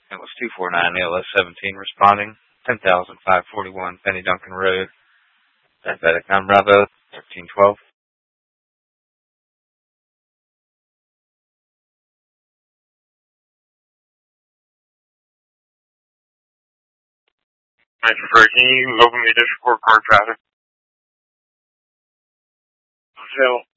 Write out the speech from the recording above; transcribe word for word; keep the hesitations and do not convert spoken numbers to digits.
It was two four nine L S seventeen responding, ten thousand five forty-one Penny Duncan Road, Vedicon Bravo, thirteen twelve. I prefer, can you open me this report card, Travis? Phil.